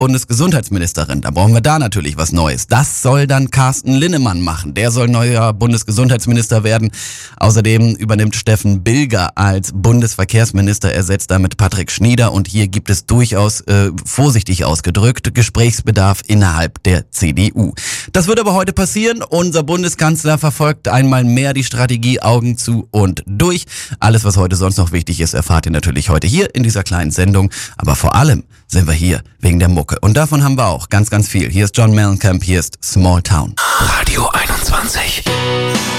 Bundesgesundheitsministerin. Da brauchen wir da natürlich was Neues. Das soll dann Carsten Linnemann machen. Der soll neuer Bundesgesundheitsminister werden. Außerdem übernimmt Steffen Bilger als Bundesverkehrsminister, ersetzt damit Patrick Schnieder. Und hier gibt es durchaus, vorsichtig ausgedrückt, Gesprächsbedarf innerhalb der CDU. Das wird aber heute passieren. Unser Bundeskanzler verfolgt einmal mehr die Strategie Augen zu und durch. Alles, was heute sonst noch wichtig ist, erfahrt ihr natürlich heute hier in dieser kleinen Sendung. Aber vor allem sind wir hier wegen der Mucke. Und davon haben wir auch ganz, ganz viel. Hier ist John Mellencamp, hier ist Small Town. Radio 21.